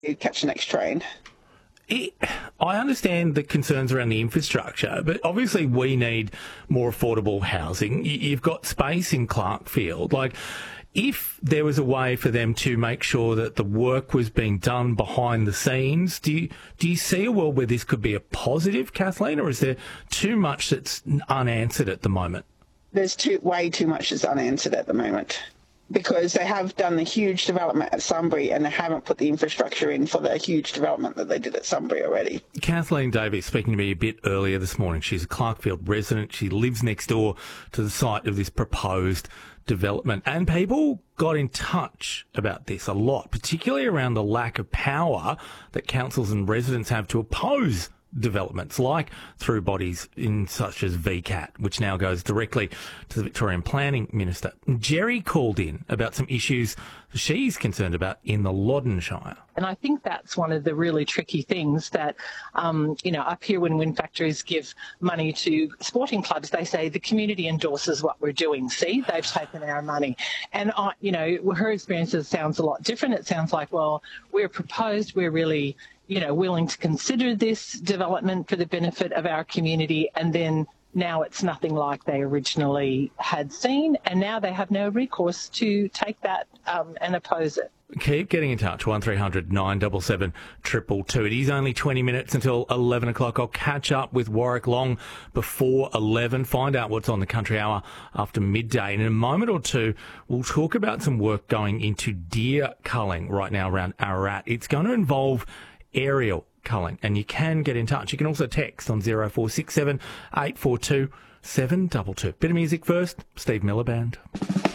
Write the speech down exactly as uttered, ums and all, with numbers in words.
You catch the next train. It, I understand the concerns around the infrastructure, but obviously we need more affordable housing. You've got space in Clarkfield. Like, if there was a way for them to make sure that the work was being done behind the scenes, do you, do you see a world where this could be a positive, Kathleen, or is there too much that's unanswered at the moment? There's too, way too much that's unanswered at the moment, because they have done the huge development at Sunbury and they haven't put the infrastructure in for the huge development that they did at Sunbury already. Kathleen Davies speaking to me a bit earlier this morning. She's a Clarkfield resident. She lives next door to the site of this proposed development. And people got in touch about this a lot, particularly around the lack of power that councils and residents have to oppose developments, like through bodies in such as V CAT, which now goes directly to the Victorian Planning Minister. Jerry called in about some issues she's concerned about in the Loddon Shire. And I think that's one of the really tricky things that, um, you know, up here when wind factories give money to sporting clubs, they say the community endorses what we're doing. See, they've taken our money. And, I, you know, her experiences sounds a lot different. It sounds like, well, we're proposed, we're really, you know, willing to consider this development for the benefit of our community, and then now it's nothing like they originally had seen, and now they have no recourse to take that um, and oppose it. Keep getting in touch, one three hundred nine seven seven two two two. It is only twenty minutes until eleven o'clock. I'll catch up with Warwick Long before eleven, find out what's on the Country Hour after midday. And in a moment or two, we'll talk about some work going into deer culling right now around Ararat. It's going to involve aerial culling, and you can get in touch. You can also text on zero four six seven eight four two seven two two. Bit of music first, Steve Miller Band.